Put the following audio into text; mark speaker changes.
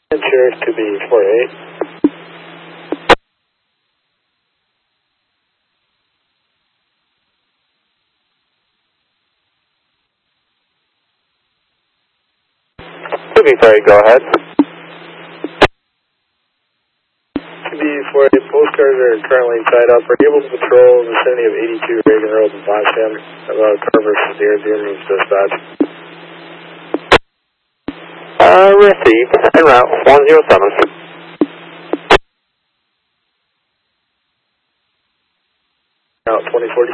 Speaker 1: Sheriff to be 48. To be 48, go ahead. To be 48, postcards are currently tied up. Are you able to patrol in the vicinity of 82 Reagan Road in Potsdam? About Carver Sears, the needs dispatch. Received, en route 107. Route 2040.